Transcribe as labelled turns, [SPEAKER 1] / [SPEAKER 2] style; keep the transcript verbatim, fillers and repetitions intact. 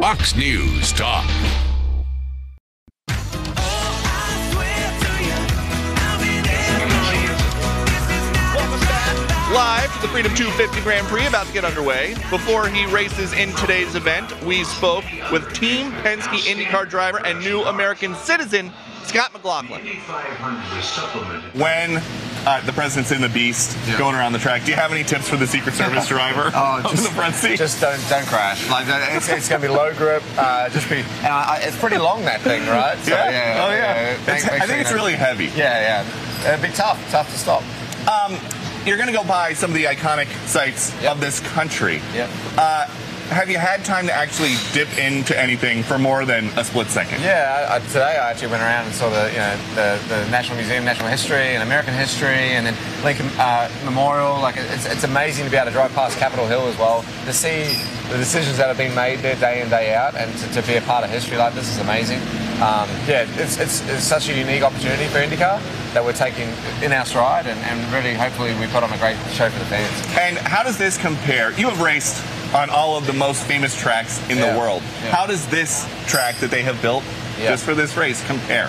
[SPEAKER 1] Fox News Talk.
[SPEAKER 2] Live to the Freedom two fifty Grand Prix about to get underway. Before he races in today's event, we spoke with Team Penske IndyCar driver and new American citizen, Scott McLaughlin.
[SPEAKER 3] When uh, the president's in the Beast, yeah. going around the track, do you have any tips for the Secret Service driver
[SPEAKER 4] oh, just,
[SPEAKER 3] in the front seat?
[SPEAKER 4] Just don't don't crash. Like it's, it's going to be low grip. Uh, just be. And I, I, it's pretty long, that thing, right?
[SPEAKER 3] So, yeah. yeah. Oh yeah. yeah. Make, make I think sure it's really heavy.
[SPEAKER 4] Yeah, yeah. It'd be tough. Tough to stop.
[SPEAKER 3] Um, you're going to go by some of the iconic sites
[SPEAKER 4] yep.
[SPEAKER 3] of this country.
[SPEAKER 4] Yeah.
[SPEAKER 3] Uh, Have you had time to actually dip into anything for more than a split second?
[SPEAKER 4] Yeah, I, today I actually went around and saw the, you know, the, the National Museum, National History, and American History, and then Lincoln uh, Memorial. Like it's, it's amazing to be able to drive past Capitol Hill as well, to see the decisions that have been made there day in, day out, and to, to be a part of history like this is amazing. Um, yeah, it's, it's, it's such a unique opportunity for IndyCar that we're taking in our stride, and, and really, hopefully, we put on a great show for the fans.
[SPEAKER 3] And how does this compare? You have raced on all of the most famous tracks in
[SPEAKER 4] yeah.
[SPEAKER 3] the world.
[SPEAKER 4] Yeah.
[SPEAKER 3] How does this track that they have built
[SPEAKER 4] yeah.
[SPEAKER 3] just for this race compare?